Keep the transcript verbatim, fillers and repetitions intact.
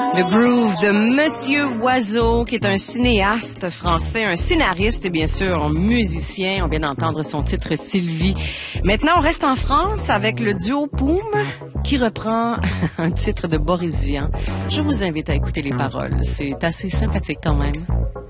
Le groove de Monsieur Oiseau, qui est un cinéaste français, un scénariste et bien sûr un musicien. On vient d'entendre son titre Sylvie. Maintenant, on reste en France avec le duo Poum, qui reprend un titre de Boris Vian. Je vous invite à écouter les paroles. C'est assez sympathique quand même.